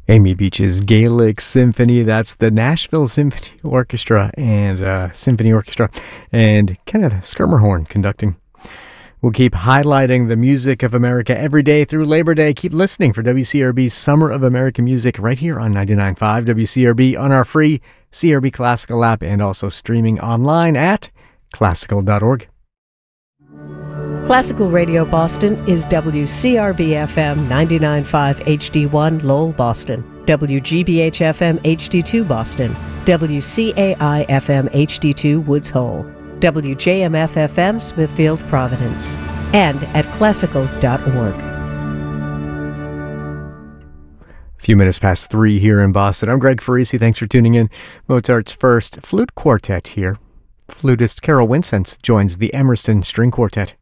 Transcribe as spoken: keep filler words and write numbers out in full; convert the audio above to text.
Amy Beach's Gaelic Symphony. That's the Nashville Symphony Orchestra and uh, Symphony Orchestra, and Kenneth Schermerhorn conducting. We'll keep highlighting the music of America every day through Labor Day. Keep listening for W C R B's Summer of American Music right here on ninety-nine point five W C R B on our free C R B Classical app, and also streaming online at classical dot org. Classical Radio Boston is W C R B F M ninety-nine point five H D one Lowell, Boston, W G B H F M H D two Boston, W C A I F M H D two Woods Hole, W J M F F M Smithfield, Providence, and at classical dot org. A few minutes past three here in Boston. I'm Greg Farisi. Thanks for tuning in. Mozart's first flute quartet here. Flutist Carol Winsence joins the Emerson String Quartet.